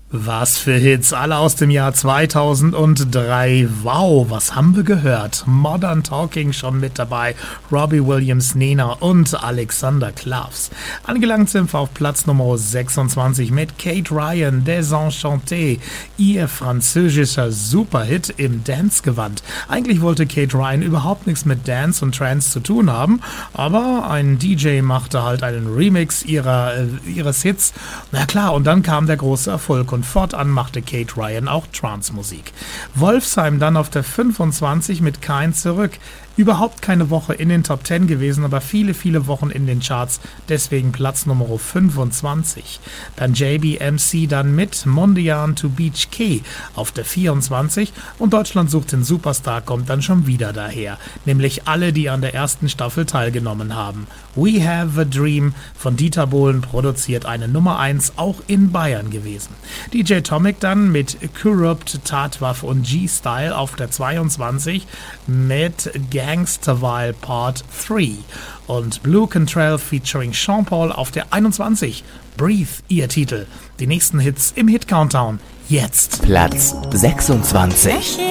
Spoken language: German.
Was für Hits, alle aus dem Jahr 2003. Wow, was haben wir gehört? Modern Talking schon mit dabei, Robbie Williams, Nena und Alexander Klavs. Angelangt sind wir auf Platz Nummer 26 mit Kate Ryan, Desenchanté, ihr französischer Superhit im Dance-Gewand. Eigentlich wollte Kate Ryan überhaupt nichts mit Dance und Trance zu tun haben, aber ein DJ machte halt einen Remix ihres Hits. Na klar, und dann kam der große Erfolg und fortan machte Kate Ryan auch Trance-Musik. Wolfsheim dann auf der 25 mit Kein zurück. Überhaupt keine Woche in den Top 10 gewesen, aber viele, viele Wochen in den Charts, deswegen Platz Nummer 25. Dann JBMC dann mit Mondian to Beach Key auf der 24 und Deutschland sucht den Superstar kommt dann schon wieder daher, nämlich alle, die an der ersten Staffel teilgenommen haben. We Have a Dream von Dieter Bohlen produziert, eine Nummer 1 auch in Bayern gewesen. DJ Tomic dann mit Corrupt, Tatwaffe und G-Style auf der 22 mit Gangsterville Part 3 und Blue Cantrell featuring Sean Paul auf der 21. Breathe, ihr Titel. Die nächsten Hits im Hit Countdown. Jetzt. Platz 26.